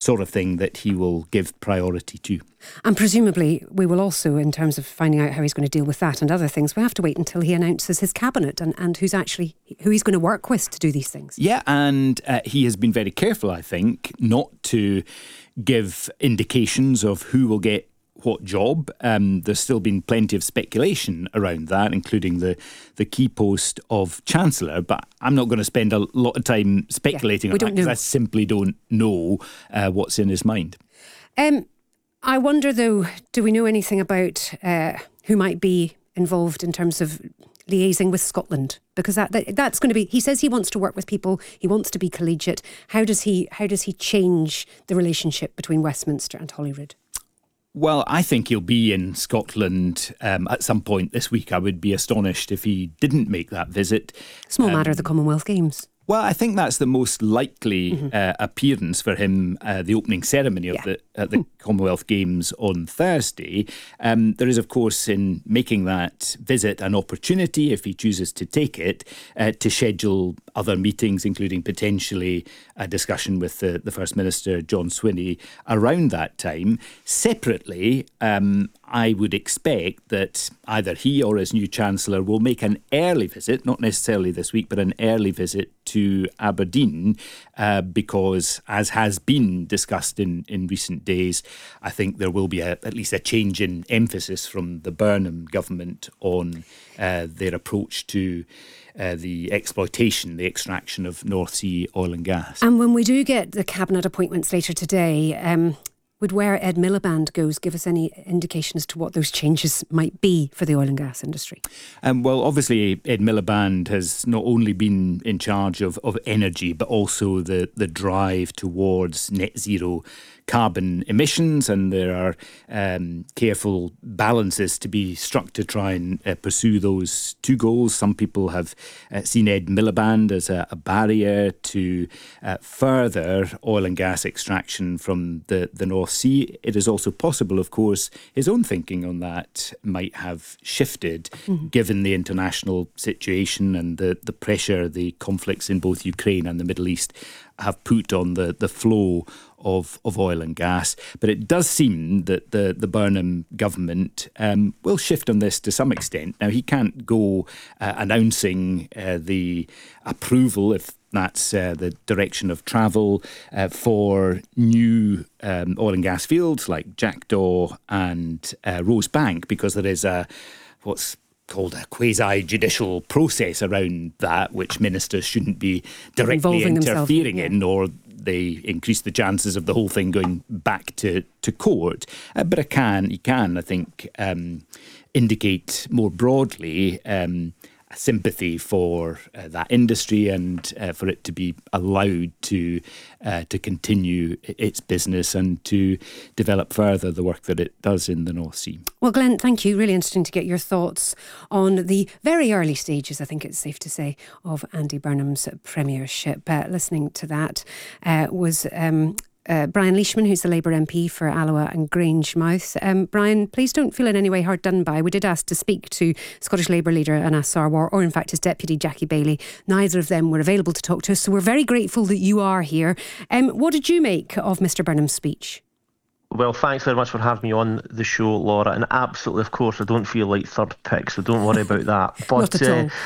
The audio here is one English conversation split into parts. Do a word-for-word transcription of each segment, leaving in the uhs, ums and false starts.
sort of thing that he will give priority to. And presumably we will also, in terms of finding out how he's going to deal with that and other things, we have to wait until he announces his cabinet and, and who's actually who he's going to work with to do these things. Yeah, and uh, he has been very careful, I think, not to give indications of who will get what job. Um, there's still been plenty of speculation around that, including the, the key post of Chancellor, but I'm not going to spend a lot of time speculating yeah, on that because I simply don't know uh, what's in his mind. Um, I wonder, though, do we know anything about uh, who might be involved in terms of liaising with Scotland? Because that, that that's going to be, he says he wants to work with people, he wants to be collegiate. How does he, how does he change the relationship between Westminster and Holyrood? Well, I think he'll be in Scotland um, at some point this week. I would be astonished if he didn't make that visit. Small um, matter, the Commonwealth Games. Well, I think that's the most likely mm-hmm. uh, appearance for him, uh, the opening ceremony of yeah. the at the Commonwealth Games on Thursday. Um, there is, of course, in making that visit an opportunity, if he chooses to take it, uh, to schedule other meetings, including potentially a discussion with the, the First Minister, John Swinney, around that time. Separately, um, I would expect that either he or his new Chancellor will make an early visit, not necessarily this week, but an early visit to Aberdeen, uh, because, as has been discussed in, in recent days, I think there will be a, at least a change in emphasis from the Burnham government on uh, their approach to uh, the exploitation, the extraction of North Sea oil and gas. And when we do get the cabinet appointments later today, um, would where Ed Miliband goes give us any indication as to what those changes might be for the oil and gas industry? Um, well, obviously, Ed Miliband has not only been in charge of, of energy, but also the, the drive towards net zero carbon emissions, and there are um, careful balances to be struck to try and uh, pursue those two goals. Some people have uh, seen Ed Miliband as a, a barrier to uh, further oil and gas extraction from the, the North Sea. It is also possible, of course, his own thinking on that might have shifted mm-hmm. given the international situation and the, the pressure the conflicts in both Ukraine and the Middle East have put on the, the flow of, of oil and gas. But it does seem that the, the Burnham government um, will shift on this to some extent. Now, he can't go uh, announcing uh, the approval, if that's uh, the direction of travel, uh, for new um, oil and gas fields like Jackdaw and uh, Rosebank, because there is a what's called a quasi-judicial process around that, which ministers shouldn't be directly Involving interfering themselves, yeah. in, or they increase the chances of the whole thing going back to, to court. Uh, but I can, he can, I think, um, indicate more broadly um, a sympathy for uh, that industry and uh, for it to be allowed to uh, to continue its business and to develop further the work that it does in the North Sea. Well, Glenn, thank you. Really interesting to get your thoughts on the very early stages, I think it's safe to say, of Andy Burnham's premiership. Uh, listening to that uh, was... Um, Uh, Brian Leishman, who's the Labour M P for Alloa and Grangemouth. Um, Brian, please don't feel in any way hard done by. We did ask to speak to Scottish Labour leader Anas Sarwar, or in fact his deputy Jackie Bailey. Neither of them were available to talk to us, so we're very grateful that you are here. Um, what did you make of Mr Burnham's speech? Well, thanks very much for having me on the show, Laura. And absolutely, of course, I don't feel like third pick, so don't worry about that. But, Not at all. Uh,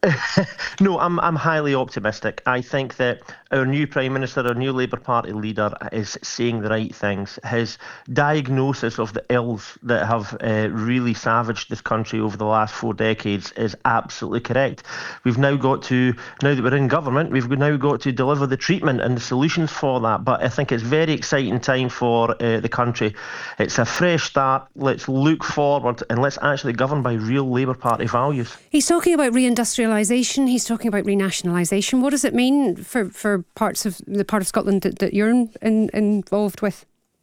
no, I'm I'm highly optimistic. I think that our new Prime Minister, our new Labour Party leader, is saying the right things. His diagnosis of the ills that have uh, really savaged this country over the last four decades is absolutely correct. We've now got to, now that we're in government, we've now got to deliver the treatment and the solutions for that. But I think it's a very exciting time for uh, the country. It's a fresh start. Let's look forward and let's actually govern by real Labour Party values. He's talking about reindustrialisation. He's talking about renationalisation. What does it mean for, for parts of the part of Scotland that, that you're in, in, involved with?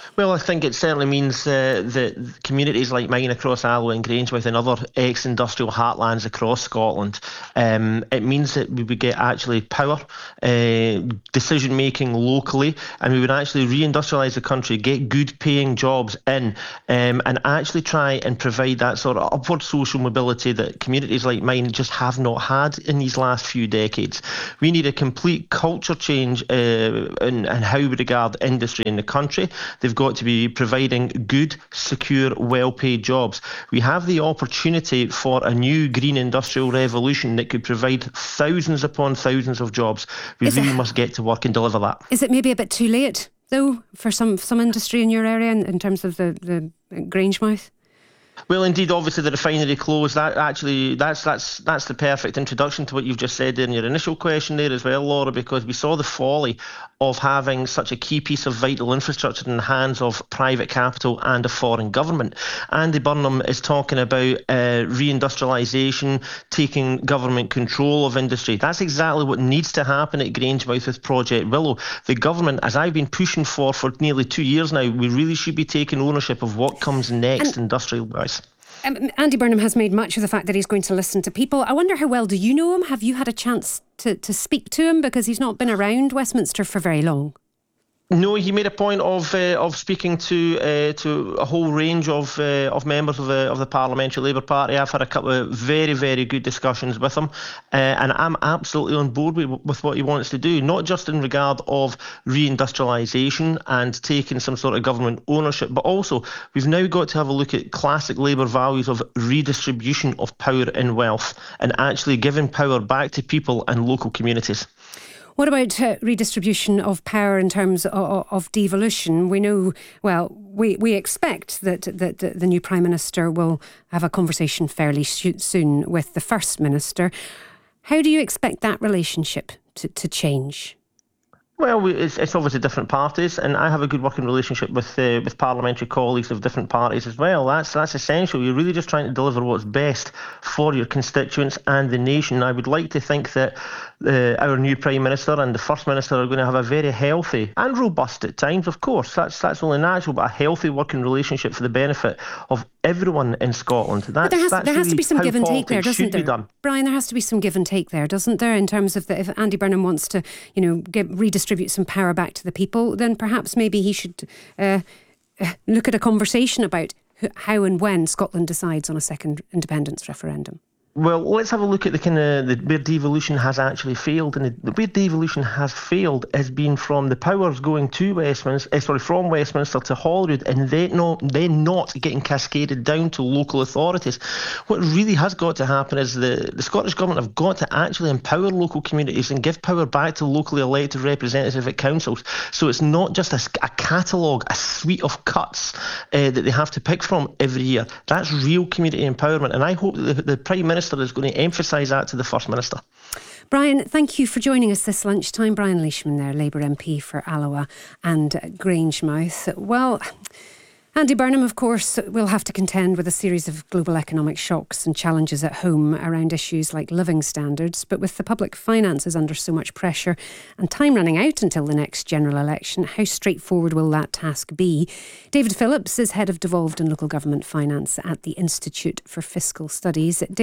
Well, I think it certainly means uh, that communities like mine across Alloa and Grangemouth and other ex-industrial heartlands across Scotland, um, it means that we would get actually power, uh, decision-making locally, and we would actually reindustrialise the country, get good-paying jobs in, um, and actually try and provide that sort of upward social mobility that communities like mine just have not had in these last few decades. We need a complete culture change uh, in, in how we regard industry in the country. They've got to be providing good, secure, well-paid jobs. We have the opportunity for a new green industrial revolution that could provide thousands upon thousands of jobs. We Is really it, must get to work and deliver that. Is it maybe a bit too late, though, for some, some industry in your area in, in terms of the, the Grangemouth? Well, indeed, obviously the refinery closed. That actually, that's that's that's the perfect introduction to what you've just said in your initial question there as well, Laura, because we saw the folly of having such a key piece of vital infrastructure in the hands of private capital and a foreign government. Andy Burnham is talking about uh, reindustrialisation, taking government control of industry. That's exactly what needs to happen at Grangemouth with Project Willow. The government, as I've been pushing for for nearly two years now, we really should be taking ownership of what comes next industrial-wise. Um, Andy Burnham has made much of the fact that he's going to listen to people. I wonder how well do you know him? Have you had a chance to, to speak to him? Because he's not been around Westminster for very long. No, he made a point of uh, of speaking to uh, to a whole range of uh, of members of the of the Parliamentary Labour Party. I've had a couple of very very good discussions with him, uh, and I'm absolutely on board with, with what he wants to do. Not just in regard of reindustrialisation and taking some sort of government ownership, but also we've now got to have a look at classic Labour values of redistribution of power and wealth, and actually giving power back to people and local communities. What about uh, redistribution of power in terms of, of devolution? We know, well, we, we expect that, that, that the new Prime Minister will have a conversation fairly soon with the First Minister. How do you expect that relationship to, to change? Well, we, it's, it's obviously different parties, and I have a good working relationship with uh, with parliamentary colleagues of different parties as well. That's that's essential. You're really just trying to deliver what's best for your constituents and the nation. I would like to think that uh, our new Prime Minister and the First Minister are going to have a very healthy and robust at times, of course. That's that's only natural, but a healthy working relationship for the benefit of everyone in Scotland. That's, but there has, that's there has really to be some give and take there, doesn't there? Done. Brian, there has to be some give and take there, doesn't there? In terms of the, if Andy Burnham wants to, you know, get, redistribute some power back to the people, then perhaps maybe he should uh, look at a conversation about how and when Scotland decides on a second independence referendum. Well, let's have a look at the kind of the, where devolution has actually failed, and the, the where devolution has failed has been from the powers going to Westminster, uh, sorry, from Westminster to Holyrood, and then not then not getting cascaded down to local authorities. What really has got to happen is the the Scottish Government have got to actually empower local communities and give power back to locally elected representatives at councils. So it's not just a, a catalogue, a suite of cuts uh, that they have to pick from every year. That's real community empowerment, and I hope that the, the Prime Minister is going to emphasise that to the First Minister. Brian, thank you for joining us this lunchtime. Brian Leishman there, Labour M P for Alloa and Grangemouth. Well, Andy Burnham, of course, will have to contend with a series of global economic shocks and challenges at home around issues like living standards. But with the public finances under so much pressure and time running out until the next general election, how straightforward will that task be? David Phillips is Head of Devolved and Local Government Finance at the Institute for Fiscal Studies.